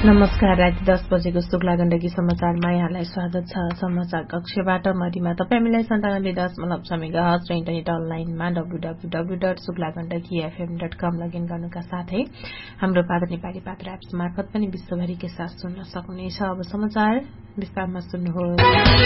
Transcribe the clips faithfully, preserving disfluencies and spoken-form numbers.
नमस्कार, राति दस बजेको शुक्ला गण्डकी समाचारमा यहाँलाई स्वागत छ। समाचार कक्षबाट मरिमा तपाईँ हामीलाई सन्तानब्बे दशमलव छ मेगाहर्ज र इन्टरनेट अनलाइनमा W W W dot Shukla Gandaki FM dot com login गर्नुका साथै हाम्रो पात्र नेपाली पात्र एप्स मार्फत पनि विश्वभरिकै साथ सुन्न सक्नुहुनेछ। अब समाचार विस्तारमा सुन्नुहोस्।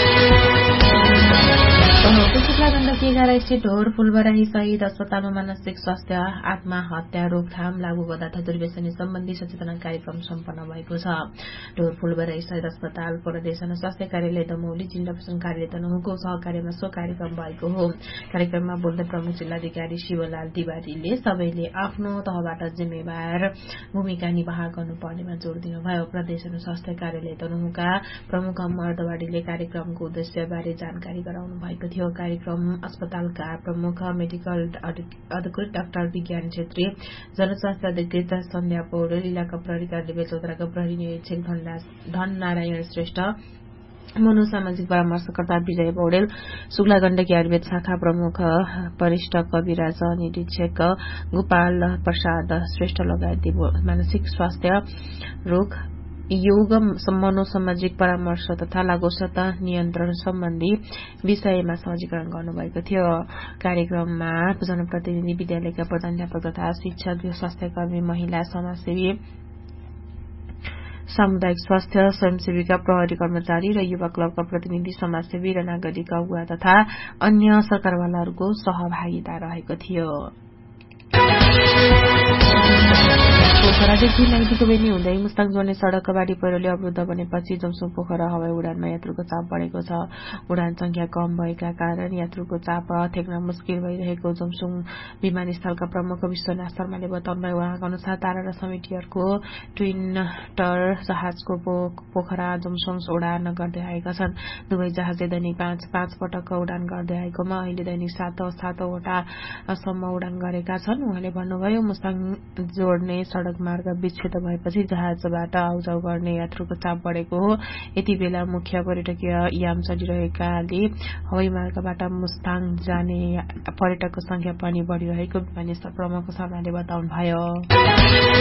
शुक्ला गण्डकी एघार स्थित ढोर फूलबराही शहीद अस्पतालमा मानसिक स्वास्थ्य आत्महत्या रोकथाम लागू पदार्थ दुर्व्यसनी सम्बन्धी सचेतना कार्यक्रम सम्पन्न भएको छ। ढोर फूलबराही शहीद अस्पताल प्रदेश स्वास्थ्य कार्यालय दमौली जिल्ला प्रशासन कार्यालय तनहुँको सहकार्यमा सो कार्यक्रम भएको हो। कार्यक्रममा बोल्दै प्रमुख जिल्लाधिकारी शिवलाल तिवारीले सबैले आफ्नो तहबाट जिम्मेवार भूमिका निर्वाह गर्नुपर्नेमा जोड़ दिनुभयो। प्रदेश स्वास्थ्य कार्यालय तनहुँका प्रमुख अमरदवाडीले कार्यक्रमको उद्देश्यबारे जानकारी गराउनु भएको थियो। कार्यक्रम अस्पतालका प्रमुख मेडिकल अधिकृत डाक्टर विज्ञान छेत्री, जनस्वास्थ्य अधिकृत सन्ध्या पौडेल, इलाका प्रहरी कार्यालय चौधराका प्रहरी निरीक्षक धन नारायण श्रेष्ठ, मनोसामाजिक परामर्शकर्ता विजय पौडेल, शुक्ला गण्डकी आयुर्वेद शाखा प्रमुख वरिष्ठ कविराज निरीक्षक गोपाल प्रसाद श्रेष्ठ लगायत मानसिक स्वास्थ्य रोग योग मनोसामाजिक परामर्श तथा लागोसता नियन्त्रण सम्बन्धी विषयमा सहजीकरण गर्नुभएको थियो। कार्यक्रममा जनप्रतिनिधि, विद्यालयका प्रधानाध्यापक तथा शिक्षक, स्वास्थ्यकर्मी, महिला समाजसेवी, सामुदायिक स्वास्थ्य स्वयंसेविका, प्रहरी कर्मचारी र युवा क्लबका प्रतिनिधि, समाजसेवी र नागरिक अगुवा तथा अन्य सरकारवालाहरूको सहभागिता रहेको थियो। पोखरादेखि नाइटीको बेनी हुँदै मुस्ताङ जोड्ने सड़क बाढ़ी पहिरोले अवरुद्ध बनेपछि जोमसोङ पोखरा हवाई उडानमा यात्रुको चाप बढ़ेको छ। उडान संख्या कम भएका कारण यात्रुको चाप थेक्न मुस्किल भइरहेको जोमसोङ विमानस्थलका प्रमुख विश्वनाथ शर्माले बताउनुभयो। उहाँका अनुसार तारा र समिटियरको ट्विनटर जहाजको पोखरा जोमसोङ उडान गर्दै आएका छन्। दुवै जहाजले दैनिक पाँच पाँच पटक उडान गर्दै आएकोमा अहिले दैनिक सात सातवटा सम्म उडान गरेका छन्। उहाँले भन्नुभयो, मुस्ताङ जोड्ने सड़क मार्ग विच्छेद भएपछि जहाजबाट आउजाउ गर्ने यात्रुको चाप बढ़ेको हो। यति बेला मुख्य पर्यटकीय याम चलिरहेकाले हवाई मार्गबाट मुस्ताङ जाने पर्यटकको संख्या पनि बढ़िरहेको विमानस्थल प्रमुख शर्माले बताउनुभयो।